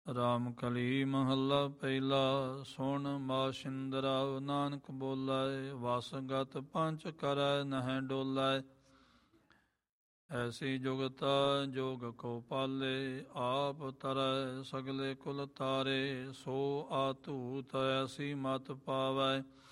ਰਾਮ ਕਲੀ ਮਹੱਲਾ ਪਹਿਲਾ। ਸੁਣ ਮਾਸ਼ਿੰਦਰਾ ਨਾਨਕ ਬੋਲੇ, ਵਸਗਤ ਪੰਚ ਕਰੈ ਨਹਿ ਡੋਲੇ। ਐਸੀ ਜੁਗਤਾ ਜੋਗ ਕੋ ਪਾਲੇ, ਆਪ ਤਰੈ ਸਗਲੇ ਕੁਲ ਤਾਰੇ। ਸੋ ਆਤੂਤ ਐਸੀ ਮਤ ਪਾਵੈ,